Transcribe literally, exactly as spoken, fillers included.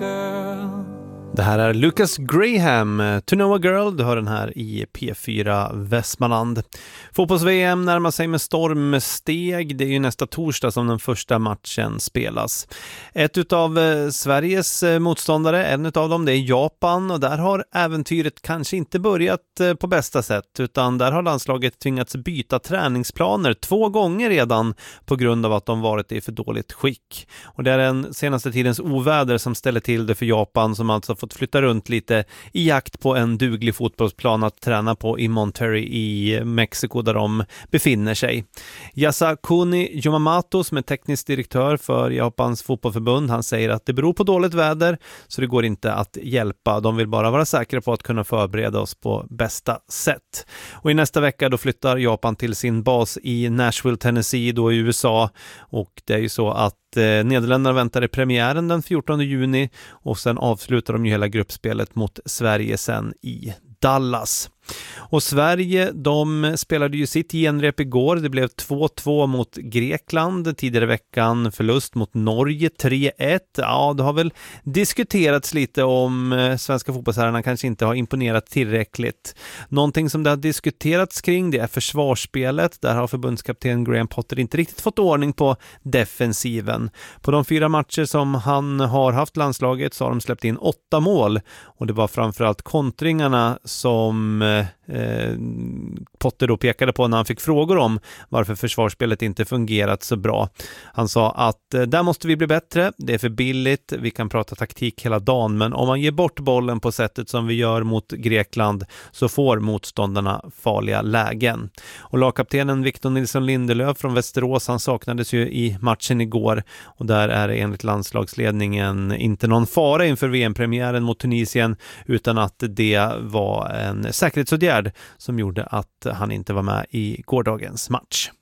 girl. Det här är Lucas Graham, To Know a Girl. Du hör den här i P fyra Västmanland. Fotbolls-V M närmar sig med stormsteg. Det är ju nästa torsdag som den första matchen spelas. Ett utav Sveriges motståndare, en utav dem, det är Japan. Och där har äventyret kanske inte börjat på bästa sätt. Utan där har landslaget tvingats byta träningsplaner två gånger redan på grund av att de varit i för dåligt skick. Och det är den senaste tidens oväder som ställer till det för Japan, som alltså fått flytta runt lite i jakt på en duglig fotbollsplan att träna på i Monterrey i Mexiko där de befinner sig. Yasakuni Yamamoto, som är teknisk direktör för Japans fotbollförbund, han säger att det beror på dåligt väder så det går inte att hjälpa. De vill bara vara säkra på att kunna förbereda oss på bästa sätt. Och i nästa vecka då flyttar Japan till sin bas i Nashville, Tennessee då i U S A, och det är ju så att Eh, Nederländerna väntar i premiären den fjortonde juni och sen avslutar de ju hela gruppspelet mot Sverige sen i Dallas. Och Sverige, de spelade ju sitt genrep igår. Det blev två två mot Grekland, tidigare veckan förlust mot Norge tre ett. Ja, det har väl diskuterats lite om eh, svenska fotbollsherrarna kanske inte har imponerat tillräckligt. Någonting som det har diskuterats kring, det är försvarsspelet. Där har förbundskapten Graham Potter inte riktigt fått ordning på defensiven. På de fyra matcher som han har haft landslaget så har de släppt in åtta mål, och det var framförallt kontringarna som eh, Potter då pekade på när han fick frågor om varför försvarsspelet inte fungerat så bra. Han sa att eh, där måste vi bli bättre, det är för billigt, vi kan prata taktik hela dagen, men om man ger bort bollen på sättet som vi gör mot Grekland så får motståndarna farliga lägen. Och lagkaptenen Victor Nilsson Lindelöf från Västerås, han saknades ju i matchen igår, och där är det enligt landslagsledningen inte någon fara inför V M-premiären mot Tunisien, utan att det var en säkerhetsåtgärd som gjorde att han inte var med i gårdagens match.